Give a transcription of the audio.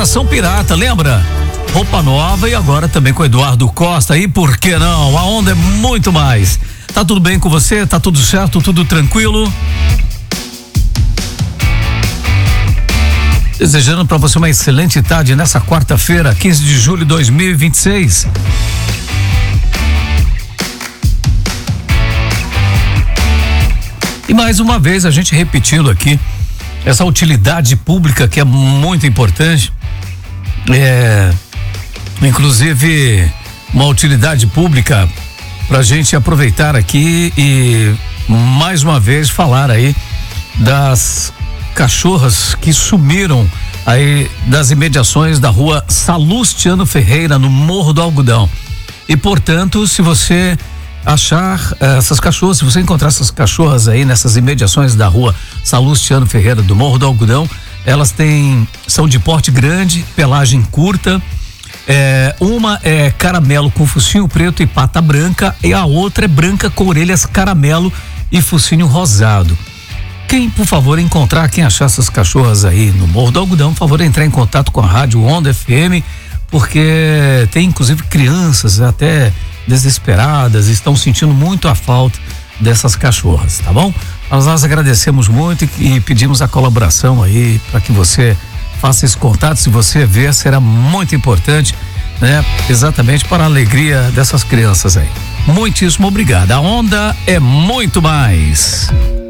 Coração Pirata, lembra? Roupa nova e agora também com o Eduardo Costa. E por que não? A onda é muito mais. Tá tudo bem com você? Tá tudo certo? Tudo tranquilo? Desejando para você uma excelente tarde nessa quarta-feira, 15 de julho de 2026. E mais uma vez a gente repetindo aqui essa utilidade pública que é muito importante. Inclusive uma utilidade pública pra gente aproveitar aqui e mais uma vez falar aí das cachorras que sumiram aí das imediações da rua Salustiano Ferreira, no Morro do Algodão. E portanto, se você achar essas cachorras, se você encontrar essas cachorras aí nessas imediações da rua Salustiano Ferreira, do Morro do Algodão, elas são de porte grande, pelagem curta. Uma é caramelo com focinho preto e pata branca, e a outra é branca com orelhas caramelo e focinho rosado. Quem, por favor, quem achar essas cachorras aí no Morro do Algodão, por favor, entrar em contato com a Rádio Onda FM, porque tem inclusive crianças até desesperadas, estão sentindo muito a falta dessas cachorras, tá bom? Nós agradecemos muito e pedimos a colaboração aí para que você faça esse contato. Se você ver, será muito importante, né? Exatamente para a alegria dessas crianças aí. Muitíssimo obrigado. A onda é muito mais.